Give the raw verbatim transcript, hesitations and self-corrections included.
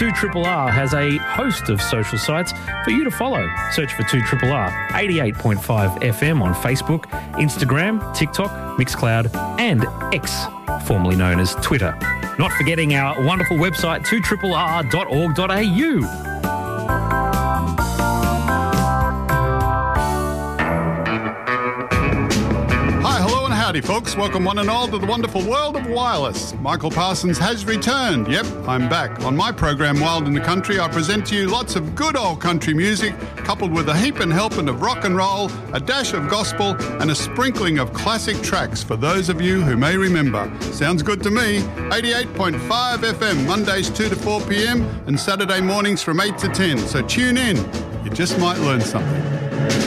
two R R has a host of social sites for you to follow. Search for two R R, eighty-eight point five F M on Facebook, Instagram, TikTok, Mixcloud, and X, formerly known as Twitter. Not forgetting our wonderful website, two R R dot org dot A U. Howdy folks, welcome one and all to the wonderful world of wireless. Michael Parsons has returned. Yep, I'm back. On my program Wild in the Country, I present to you lots of good old country music, coupled with a heap and helping of rock and roll, a dash of gospel, and a sprinkling of classic tracks for those of you who may remember. Sounds good to me. eighty-eight point five F M, Mondays two to four p m and Saturday mornings from eight to ten. So tune in. You just might learn something.